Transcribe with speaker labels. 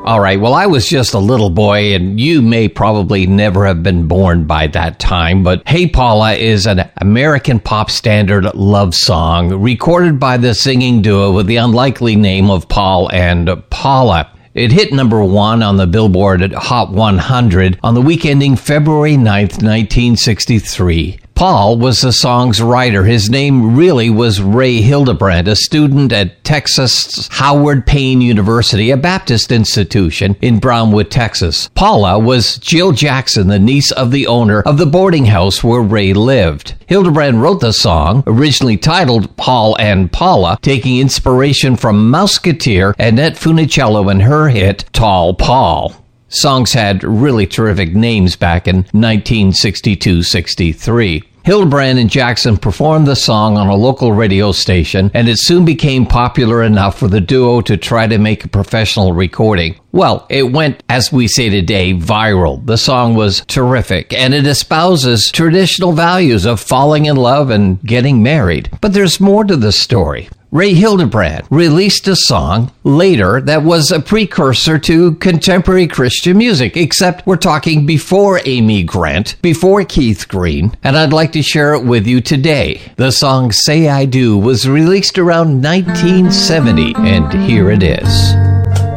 Speaker 1: All right, well, I was just a little boy, and you may probably never have been born by that time, but Hey Paula is an American pop standard love song recorded by the singing duo with the unlikely name of Paul and Paula. It hit number 1 on the Billboard Hot 100 on the week ending February 9th, 1963. Paul was the song's writer. His name really was Ray Hildebrand, a student at Texas Howard Payne University, a Baptist institution in Brownwood, Texas. Paula was Jill Jackson, the niece of the owner of the boarding house where Ray lived. Hildebrand wrote the song, originally titled Paul and Paula, taking inspiration from Mouseketeer, Annette Funicello, and her hit Tall Paul. Songs had really terrific names back in 1962-63. Hildebrand and Jackson performed the song on a local radio station, and it soon became popular enough for the duo to try to make a professional recording. Well, it went, as we say today, viral. The song was terrific, and it espouses traditional values of falling in love and getting married. But there's more to the story. Ray Hildebrand released a song later that was a precursor to contemporary Christian music, except we're talking before Amy Grant, before Keith Green, and I'd like to share it with you today. The song Say I Do was released around 1970, and here it is.